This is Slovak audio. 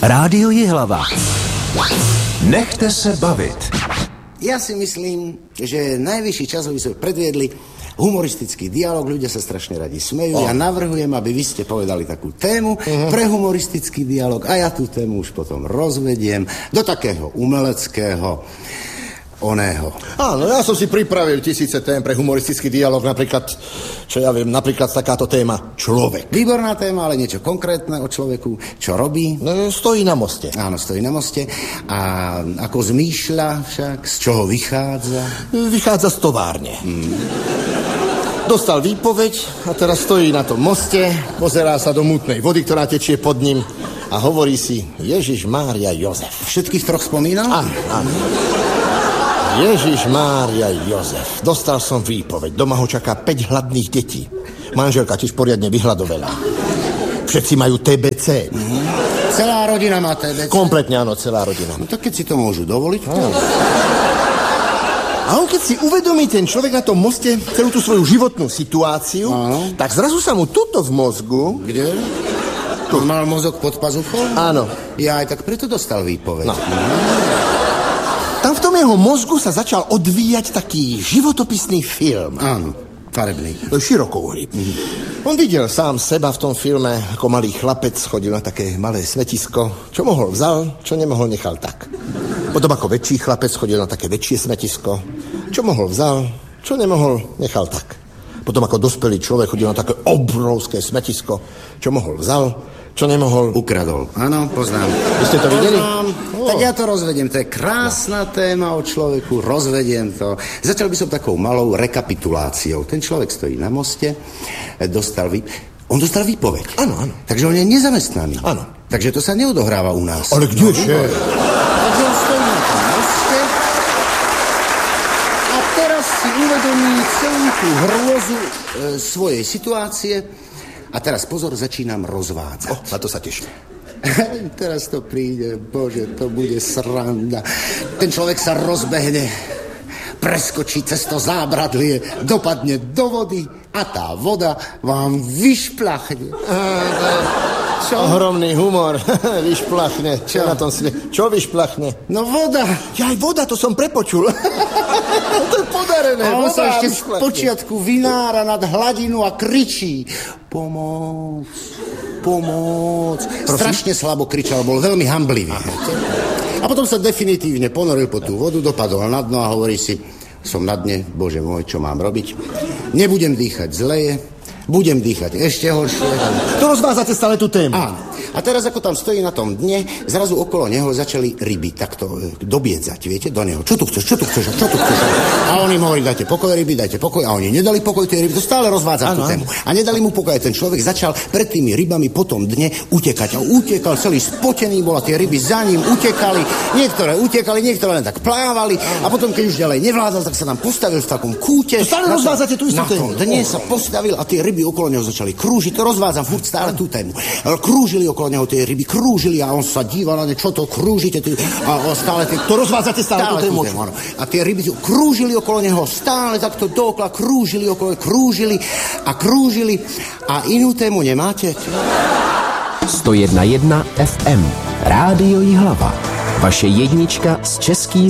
Rádio Jihlava. Nechte se bavit. Ja si myslím, že najvyšší čas, aby sme predviedli humoristický dialog, ľudia sa strašne radi smejú. Ja navrhujem, aby vy ste povedali takú tému pre humoristický dialog a ja tú tému už potom rozvediem do takého umeleckého oného. Áno, ja som si pripravil tisíce tém pre humoristický dialog, napríklad, čo ja viem, napríklad takáto téma človek. Výborná téma, ale niečo konkrétne o človeku, čo robí? No, stojí na moste. Áno, stojí na moste. A ako zmýšľa však, z čoho vychádza? Vychádza z továrne. Dostal výpoveď a teraz stojí na tom moste, pozerá sa do mutnej vody, ktorá tečie pod ním a hovorí si: Ježiš Mária Jozef. Všetkých troch spomínal? Áno. Ježiš Mária Jozef. Dostal som výpoveď. Doma ho čaká 5 hladných detí. Manželka tiež poriadne vyhľadovelá. Všetci majú TBC. Celá rodina má TBC? Kompletne áno, celá rodina. No tak keď si to môžu dovoliť. A on keď si uvedomí ten človek na tom moste celú tú svoju životnú situáciu, tak zrazu sa mu tuto v mozgu... Kde? Tu. On mal mozog pod pazuchou? Áno. Ja aj tak preto dostal výpoveď. No. Tam v tom jeho mozgu sa začal odvíjať taký životopisný film. Áno, farebný. Širokouhý. On videl sám seba v tom filme, ako malý chlapec chodil na také malé smetisko. Čo mohol vzal, čo nemohol nechal tak. Potom ako väčší chlapec chodil na také väčšie smetisko. Čo mohol vzal, čo nemohol nechal tak. Potom ako dospelý človek chodil na také obrovské smetisko. Čo mohol vzal, čo nemohol... Ukradol. Áno, poznám. Vy ste to videli? Tak ja to rozvediem. To je krásna téma o človeku. Rozvediem to. Začal by som takou malou rekapituláciou. Ten človek stojí na moste, on dostal výpoveď. Áno, áno. Takže on je nezamestnaný. Áno. Takže to sa neodohráva u nás. Ale kdeže? Takže on stojí na tom moste a teraz si uvedomí celú tú hrôzu svojej situácie. A teraz pozor, začínam rozvádzať. Na to sa teším. Teraz to príde, bože, to bude sranda. Ten človek sa rozbehne, preskočí cez to zábradlie, dopadne do vody a tá voda vám vyšplachne. Čo? Ohromný humor. Vyšplachne. Čo na tom svete? Čo vyšplachne? No voda. Aj voda, to som prepočul. To je podarené. A on voda sa ešte z vyšplachne. počiatku vynára nad hladinu a kričí: Pomôc, pomôc. Strašne slabo kričal, bol veľmi hamblivý. A potom sa definitívne ponoril pod tú vodu, dopadol na dno a hovorí si: som na dne, bože môj, čo mám robiť? Nebudem dýchať, zleje, budem dýchať ešte horšie. To rozvázate stále tú tému. Áno. A teraz, ako tam stojí na tom dne, zrazu okolo neho začali ryby takto dobiedzať, viete, do neho. Čo tu chceš? A on im hovorí: dajte pokoj, ryby, dajte pokoj. A oni nedali pokoj tej ryby, to stále rozvádza tú tému. A nedali mu pokoj. Ten človek začal pred tými rybami po tom dne utekať. A utekal celý spotený, bol a tie ryby za ním utekali. Niektoré utekali, niektoré len tak plávali. A potom, keď už ďalej nevládal, tak sa tam postavil v takom kúte. To stále rozvádzate tú istú tému. Na tom dne sa postavil a tie ryby okolo neho začali krúžiť. To rozvádzam furt stále tú tému. Krúžili okolo neho tie ryby, krúžili a on sa díval na ne, čo to krúžite. A stále to rozvádzate stále tú tému. A tie ryby krúžili okolo neho stále takto dookola, krúžili a inú tému nemáte? 101.1 FM. Rádio Jihlava. Vaše jednička z českých